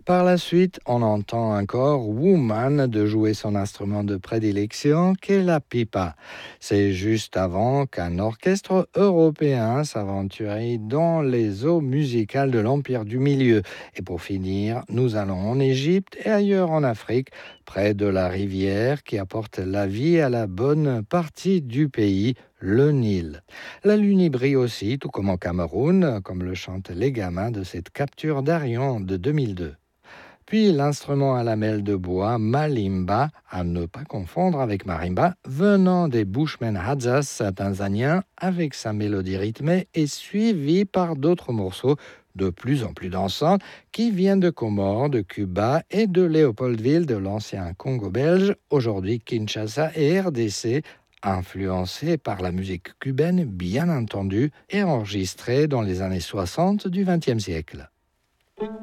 Par la suite, on entend encore Woman de jouer son instrument de prédilection qu'est la pipa. C'est juste avant qu'un orchestre européen s'aventure dans les eaux musicales de l'Empire du Milieu. Et pour finir, nous allons en Égypte et ailleurs en Afrique, près de la rivière qui apporte la vie à la bonne partie du pays, le Nil. La lune brille aussi, tout comme au Cameroun, comme le chantent les gamins de cette capture d'Arion de 2002. Puis l'instrument à lamelles de bois, malimba, à ne pas confondre avec marimba, venant des Bushmen Hadzas tanzaniens, avec sa mélodie rythmée et suivie par d'autres morceaux de plus en plus dansants qui viennent de Comores, de Cuba et de Léopoldville, de l'ancien Congo belge, aujourd'hui Kinshasa et RDC, influencés par la musique cubaine bien entendu et enregistrée dans les années 60 du XXe siècle.